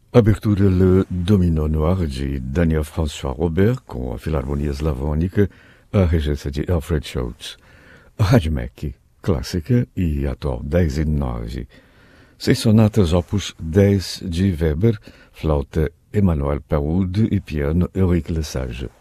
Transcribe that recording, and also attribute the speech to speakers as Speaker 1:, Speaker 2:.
Speaker 1: Abertura Le Domino Noir de Daniel François Robert, com a Filarmonia Slavônica, a regência de Alfred Schultz. Radimec, clássica e atual 10 e 9. 6 sonatas opus 10 de Weber, flauta Emmanuel Perrault e piano Euric Lesage.